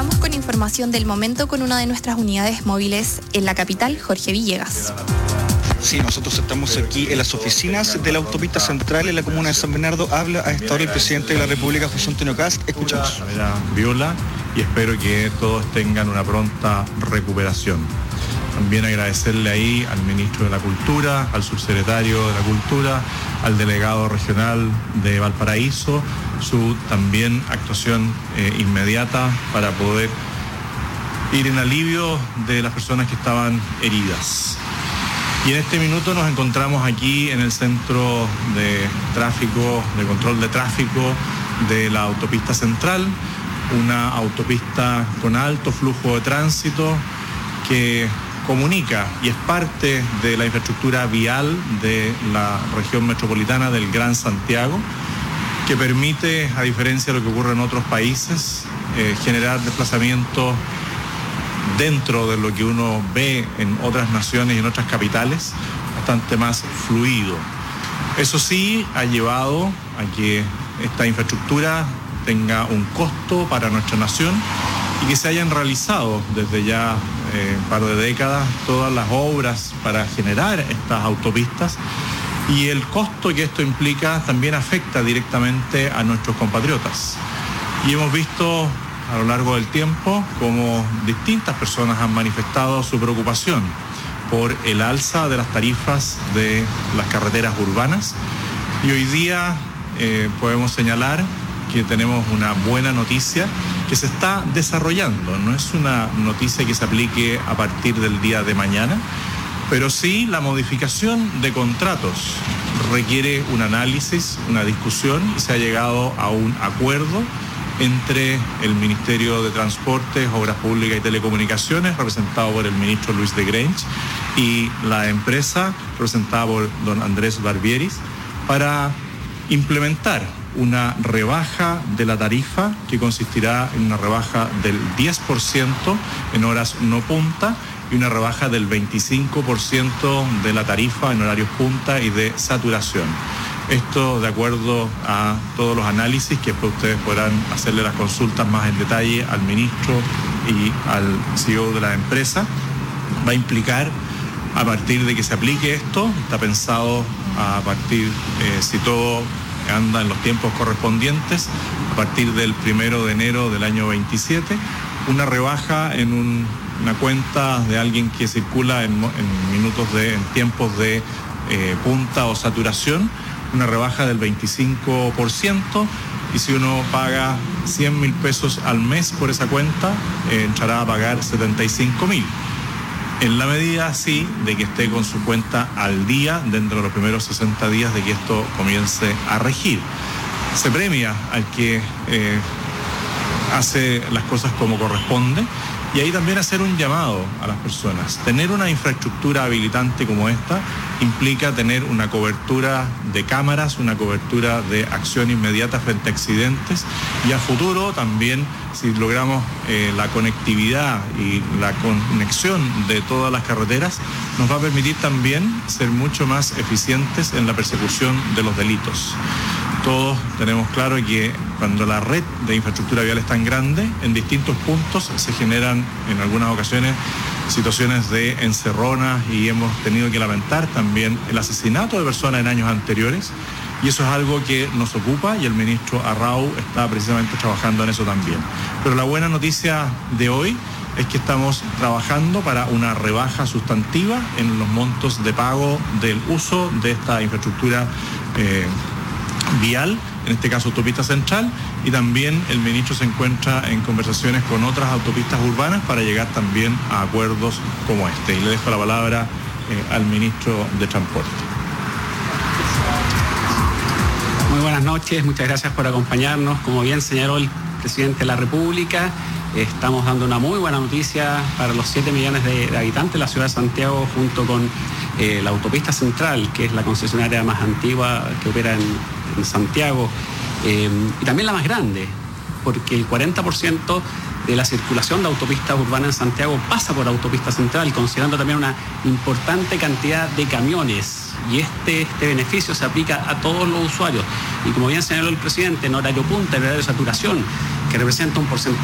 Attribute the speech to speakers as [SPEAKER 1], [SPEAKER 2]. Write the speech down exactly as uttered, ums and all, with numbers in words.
[SPEAKER 1] Vamos con información del momento con una de nuestras unidades móviles en la capital, Jorge Villegas.
[SPEAKER 2] Sí, nosotros estamos aquí en las oficinas de la autopista central en la comuna de San Bernardo. Habla a esta hora el presidente de la República, José Antonio Kast. Escuchamos.
[SPEAKER 3] Viola, y espero que todos tengan una pronta recuperación. También agradecerle ahí al ministro de la Cultura, al subsecretario de la Cultura, al delegado regional de Valparaíso, su también actuación eh, inmediata para poder ir en alivio de las personas que estaban heridas. Y en este minuto nos encontramos aquí en el centro de tráfico, de control de tráfico de la autopista central, una autopista con alto flujo de tránsito que comunica y es parte de la infraestructura vial de la región metropolitana del Gran Santiago, que permite, a diferencia de lo que ocurre en otros países, eh, generar desplazamientos dentro de lo que uno ve en otras naciones y en otras capitales, bastante más fluido. Eso sí, ha llevado a que esta infraestructura tenga un costo para nuestra nación y que se hayan realizado desde ya eh, un par de décadas todas las obras para generar estas autopistas, y el costo que esto implica también afecta directamente a nuestros compatriotas. Y hemos visto a lo largo del tiempo cómo distintas personas han manifestado su preocupación por el alza de las tarifas de las carreteras urbanas, y hoy día eh, podemos señalar que tenemos una buena noticia que se está desarrollando. No es una noticia que se aplique a partir del día de mañana, pero sí la modificación de contratos requiere un análisis, una discusión, y se ha llegado a un acuerdo entre el Ministerio de Transportes, Obras Públicas y Telecomunicaciones, representado por el ministro Luis de Grange, y la empresa, representada por don Andrés Barbieris, para implementar una rebaja de la tarifa que consistirá en una rebaja del diez por ciento en horas no punta y una rebaja del veinticinco por ciento de la tarifa en horarios punta y de saturación. Esto de acuerdo a todos los análisis que después ustedes podrán hacerle las consultas más en detalle al ministro y al C E O de la empresa. Va a implicar, a partir de que se aplique esto, está pensado a partir, eh, si todo anda en los tiempos correspondientes, a partir del primero de enero del año veintisiete, una rebaja en un, una cuenta de alguien que circula en, en minutos de, en tiempos de eh, punta o saturación, una rebaja del veinticinco por ciento, y si uno paga cien mil pesos al mes por esa cuenta, eh, entrará a pagar setenta y cinco mil. En la medida, sí, de que esté con su cuenta al día dentro de los primeros sesenta días de que esto comience a regir. Se premia al que eh, hace las cosas como corresponde, y ahí también hacer un llamado a las personas. Tener una infraestructura habilitante como esta implica tener una cobertura de cámaras, una cobertura de acción inmediata frente a accidentes, y a futuro también, si logramos eh, la conectividad y la conexión de todas las carreteras, nos va a permitir también ser mucho más eficientes en la persecución de los delitos. Todos tenemos claro que cuando la red de infraestructura vial es tan grande, en distintos puntos se generan en algunas ocasiones situaciones de encerronas, y hemos tenido que lamentar también el asesinato de personas en años anteriores, y eso es algo que nos ocupa, y el ministro Arrau está precisamente trabajando en eso también. Pero la buena noticia de hoy es que estamos trabajando para una rebaja sustantiva en los montos de pago del uso de esta infraestructura eh, vial, en este caso autopista central, y también el ministro se encuentra en conversaciones con otras autopistas urbanas para llegar también a acuerdos como este. Y le dejo la palabra eh, al ministro de Transporte.
[SPEAKER 4] Muy buenas noches, muchas gracias por acompañarnos. Como bien señaló el presidente de la República, estamos dando una muy buena noticia para los siete millones de, de habitantes de la ciudad de Santiago, junto con eh, la autopista central, que es la concesionaria más antigua que opera en, en Santiago, eh, y también la más grande, porque el cuarenta por ciento de la circulación de autopistas urbanas en Santiago pasa por autopista central, considerando también una importante cantidad de camiones. Y este, este beneficio se aplica a todos los usuarios. Y como bien señaló el presidente, en horario punta, en horario de saturación, que representa un porcentaje